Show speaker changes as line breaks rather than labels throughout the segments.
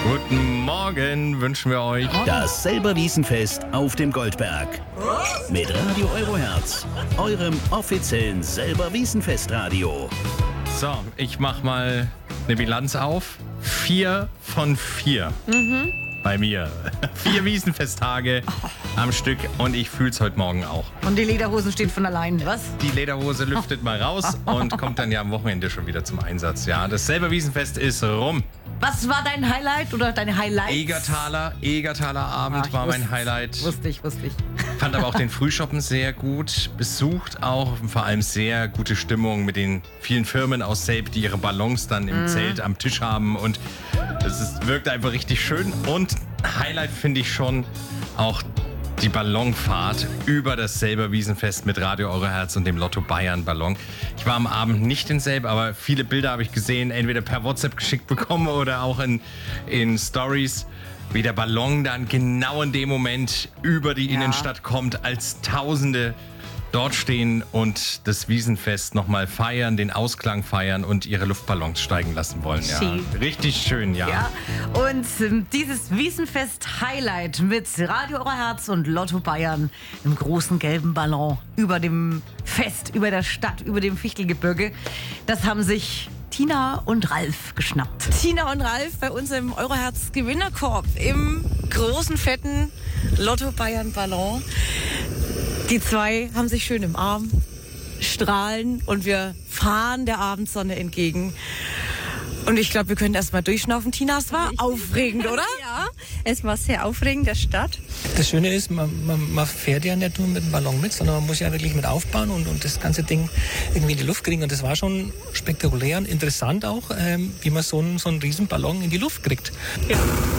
Guten Morgen wünschen wir euch.
Das Selberwiesenfest auf dem Goldberg. Mit Radio Euroherz, eurem offiziellen Selberwiesenfestradio.
So, ich mach mal eine Bilanz auf. 4 von 4 bei mir. 4 Wiesenfesttage am Stück und ich fühl's heute Morgen auch.
Und die Lederhosen steht von allein, was?
Die Lederhose lüftet mal raus und kommt dann ja am Wochenende schon wieder zum Einsatz. Ja, das Selberwiesenfest ist rum.
Was war dein Highlight oder deine Highlights?
Egertaler Abend war mein Highlight.
Wusste ich.
Fand aber auch den Frühschoppen sehr gut besucht, auch vor allem sehr gute Stimmung mit den vielen Firmen aus Selb, die ihre Ballons dann im Zelt am Tisch haben und wirkt einfach richtig schön. Und Highlight finde ich schon auch die Ballonfahrt über das Selberwiesenfest mit Radio Euroherz und dem Lotto Bayern Ballon. Ich war am Abend nicht in Selb, aber viele Bilder habe ich gesehen, entweder per WhatsApp geschickt bekommen oder auch in Stories, wie der Ballon dann genau in dem Moment über die Innenstadt kommt, als Tausende dort stehen und das Wiesenfest nochmal feiern, den Ausklang feiern und ihre Luftballons steigen lassen wollen. Ja. Richtig schön, ja.
Und dieses Wiesenfest-Highlight mit Radio Euroherz und Lotto Bayern im großen gelben Ballon über dem Fest, über der Stadt, über dem Fichtelgebirge, das haben sich Tina und Ralf geschnappt.
Tina und Ralf bei uns im Euroherz Gewinnerkorb im großen, fetten Lotto Bayern Ballon. Die zwei haben sich schön im Arm, strahlen und wir fahren der Abendsonne entgegen. Und ich glaube, wir können erst mal durchschnaufen. Tina, es war aufregend, oder?
Ja, es war sehr aufregend, der Start.
Das Schöne ist, man fährt ja nicht nur mit dem Ballon mit, sondern man muss ja wirklich mit aufbauen und das ganze Ding irgendwie in die Luft kriegen. Und das war schon spektakulär und interessant auch, wie man so einen riesen Ballon in die Luft kriegt.
Ja.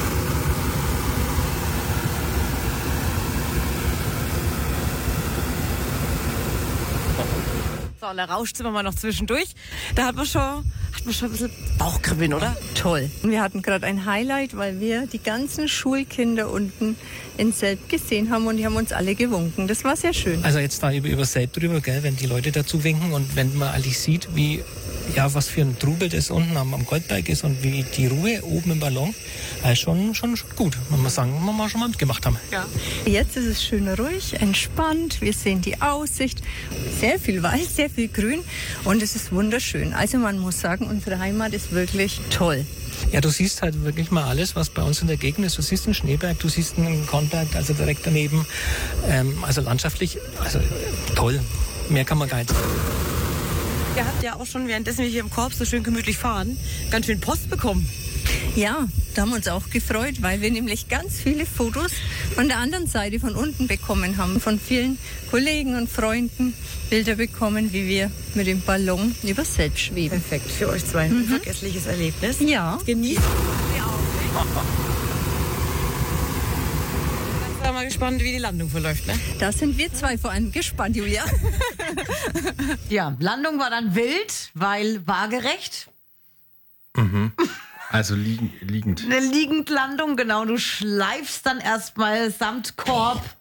So, und da rauscht immer mal noch zwischendurch. Da hat man schon ein bisschen Bauchkribbeln, oder?
Toll. Wir hatten gerade ein Highlight, weil wir die ganzen Schulkinder unten in Selb gesehen haben und die haben uns alle gewunken. Das war sehr schön.
Also jetzt da über Selb drüber, gell, wenn die Leute dazu winken und wenn man eigentlich sieht, was für ein Trubel das unten am Goldberg ist und wie die Ruhe oben im Ballon, schon gut. Man muss sagen, wenn wir schon mal mitgemacht haben.
Ja.
Jetzt ist es schön ruhig, entspannt. Wir sehen die Aussicht. Sehr viel Wald, sehr viel Grün und es ist wunderschön. Also man muss sagen, unsere Heimat ist wirklich toll.
Ja, du siehst halt wirklich mal alles, was bei uns in der Gegend ist. Du siehst den Schneeberg, du siehst den Kornberg, also direkt daneben. Also landschaftlich, also toll. Mehr kann man gar nicht sagen.
Ihr habt ja auch schon, währenddessen wir hier im Korb so schön gemütlich fahren, ganz schön Post bekommen.
Ja, da haben wir uns auch gefreut, weil wir nämlich ganz viele Fotos von der anderen Seite von unten bekommen haben. Von vielen Kollegen und Freunden Bilder bekommen, wie wir mit dem Ballon über Selb schweben.
Perfekt, für euch zwei. Ein vergessliches Erlebnis.
Ja.
Genießt die Aussicht. Jetzt sind wir mal gespannt, wie die Landung verläuft, ne?
Da sind wir zwei vor allem gespannt, Julia.
Ja, Landung war dann wild, weil waagerecht.
Also liegend.
Eine Liegendlandung, genau. Du schleifst dann erstmal samt Korb